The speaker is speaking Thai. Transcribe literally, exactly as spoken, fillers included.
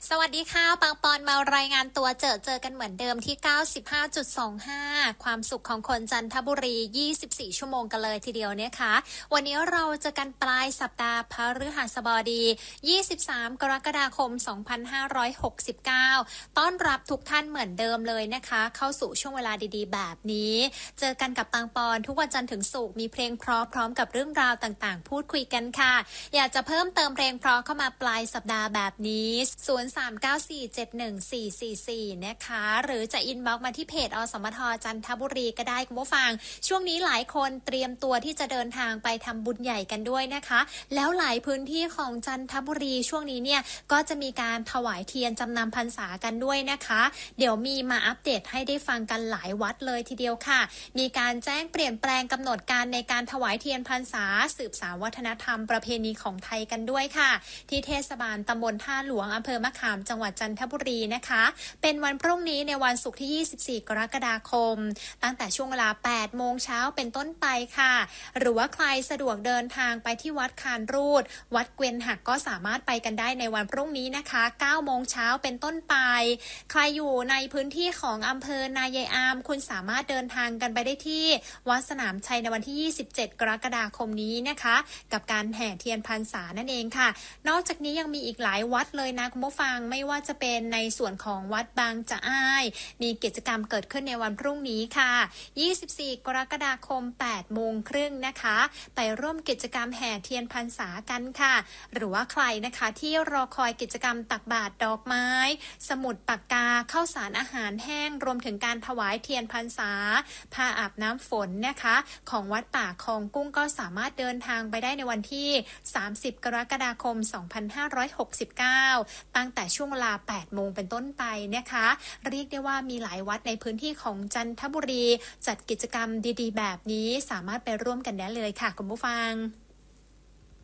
สวัสดีค่ะปังปอนมารายงานตัวเจอเจอกันเหมือนเดิมที่ เก้าสิบห้าจุดสองห้า ความสุขของคนจันทบุรี ยี่สิบสี่ ชั่วโมงกันเลยทีเดียวเนี่ยค่ะวันนี้เราเจอกันปลายสัปดาห์พฤหัสบดี ยี่สิบสาม กรกฎาคม สองพันห้าร้อยหกสิบเก้า ต้อนรับทุกท่านเหมือนเดิมเลยนะคะเข้าสู่ช่วงเวลาดีๆแบบนี้เจอกันกับปังปอนทุกวันจันทร์ถึงศุกร์มีเพลงเพราะพร้อมกับเรื่องราวต่างๆพูดคุยกันค่ะอยากจะเพิ่มเติมเพลงเพราะเข้ามาปลายสัปดาห์แบบนี้ศูนย์ สาม เก้า สี่ เจ็ด หนึ่ง สี่ สี่ สี่ นะคะหรือจะอินบ็อกซ์มาที่เพจอสมทจันทบุรีก็ได้คุณผู้ฟังช่วงนี้หลายคนเตรียมตัวที่จะเดินทางไปทำบุญใหญ่กันด้วยนะคะแล้วหลายพื้นที่ของจันทบุรีช่วงนี้เนี่ยก็จะมีการถวายเทียนจำนำพรรษากันด้วยนะคะเดี๋ยวมีมาอัปเดตให้ได้ฟังกันหลายวัดเลยทีเดียวค่ะมีการแจ้งเปลี่ยนแปลงกำหนดการในการถวายเทียนพรรษาสืบสานวัฒนธรรมประเพณีของไทยกันด้วยค่ะที่เทศบาลตำบลท่าหลวงอำเภอมะขามจังหวัดจันทบุรีนะคะเป็นวันพรุ่งนี้ในวันศุกร์ที่ ยี่สิบสี่ กรกฎาคมตั้งแต่ช่วงเวลา แปด โมงเช้าเป็นต้นไปค่ะหรือว่าใครสะดวกเดินทางไปที่วัดคานรูดวัดเกวียนหักก็สามารถไปกันได้ในวันพรุ่งนี้นะคะ เก้า โมงเช้าเป็นต้นไปใครอยู่ในพื้นที่ของอำเภอนายายอามคุณสามารถเดินทางกันไปได้ที่วัดสนามชัยในวันที่ ยี่สิบเจ็ด กรกฎาคมนี้นะคะกับการแห่เทียนพรรษานั่นเองค่ะนอกจากนี้ยังมีอีกหลายวัดเลยนะคุณผู้ฟังไม่ว่าจะเป็นในส่วนของวัดบางจะอ้ายมีกิจกรรมเกิดขึ้นในวันพรุ่งนี้ค่ะ ยี่สิบสี่ กรกฎาคม แปด โมงครึ่งนะคะไปร่วมกิจกรรมแห่เทียนพรรษากันค่ะหรือว่าใครนะคะที่รอคอยกิจกรรมตักบาตรดอกไม้สมุดปากกาข้าวสารอาหารแห้งรวมถึงการถวายเทียนพรรษาผ้าอาบน้ำฝนนะคะของวัดป่าคลองกุ้งก็สามารถเดินทางไปได้ในวันที่ สามสิบ กรกฎาคม สองพันห้าร้อยหกสิบเก้า ตั้งแต่ช่วงเวลา แปด โมงเป็นต้นไปนะคะเรียกได้ว่ามีหลายวัดในพื้นที่ของจันทบุรีจัดกิจกรรมดีๆแบบนี้สามารถไปร่วมกันได้เลยค่ะคุณผู้ฟัง